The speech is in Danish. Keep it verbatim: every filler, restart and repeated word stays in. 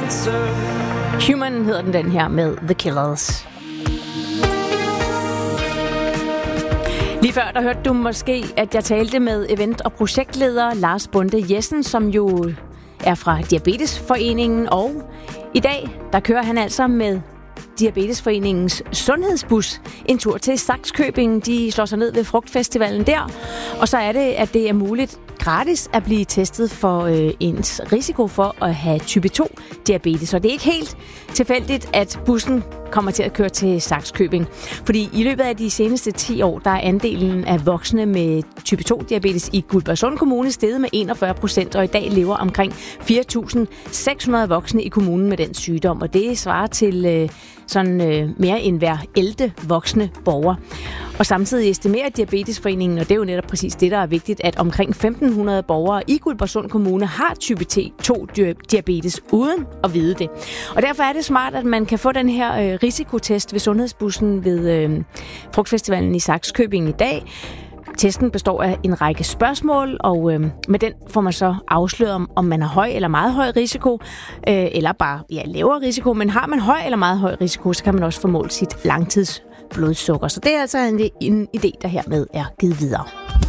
answer. Human hedder den, den her med The Killers. Lige før, der hørte du måske, at jeg talte med event- og projektleder Lars Bonde Jessen, som jo er fra Diabetesforeningen, og i dag, der kører han altså med Diabetesforeningens sundhedsbus en tur til Sakskøbing. De slår sig ned ved Frugtfestivalen der, og så er det, at det er muligt gratis at blive testet for øh, ens risiko for at have type to diabetes. Og det er ikke helt tilfældigt, at bussen kommer til at køre til Sakskøbing. Fordi i løbet af de seneste ti år, der er andelen af voksne med type to diabetes i Guldborgsund Kommune steget med enogfyrre procent, og i dag lever omkring fire tusind seks hundrede voksne i kommunen med den sygdom. Og det svarer til øh, sådan øh, mere end hver ellevte voksne borger. Og samtidig estimerer Diabetesforeningen, og det er jo netop præcis det, der er vigtigt, at omkring femten hundrede borgere i Guldborgsund Kommune har type to diabetes uden at vide det. Og derfor er det smart, at man kan få den her øh, risikotest ved sundhedsbussen ved øh, Frugtfestivalen i Sakskøbing i dag. Testen består af en række spørgsmål, og øh, med den får man så afsløret, om, om man har høj eller meget høj risiko, øh, eller bare ja, lavere risiko. Men har man høj eller meget høj risiko, så kan man også få målt sit langtidsblodsukker. Så det er altså en, en idé, der hermed er givet videre.